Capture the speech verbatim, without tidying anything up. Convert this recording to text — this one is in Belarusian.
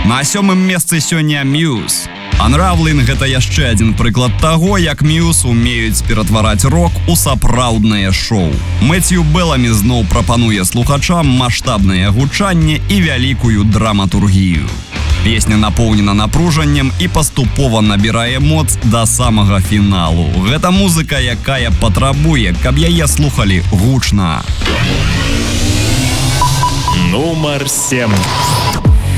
На сёмым месцы сёння Muse. Unraveling – гэта яшчэ адзін прыклад таго, як Muse умеюць ператвараць рок у сапраўднае шоу. Мэцью Беламі зноў прапануе слухачам маштабнае гучанне і вялікую драматургію. Песня напоўнена напружаннем і паступова набірае моц да самага фіналу. Гэта музыка, якая патрабуе, каб яе слухалі гучна. Нумар сем.